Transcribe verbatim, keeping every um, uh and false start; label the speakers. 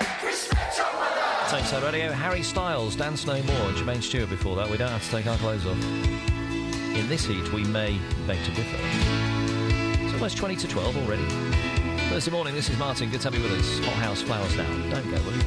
Speaker 1: Take So Radio, Harry Styles, Dance No More, and Jermaine Stewart before that. We don't have to take our clothes off. In this heat, we may beg to differ. It's almost twenty to twelve already. Thursday morning, this is Martin. Good to have you with us. Hot House Flowers now. Don't go, will you?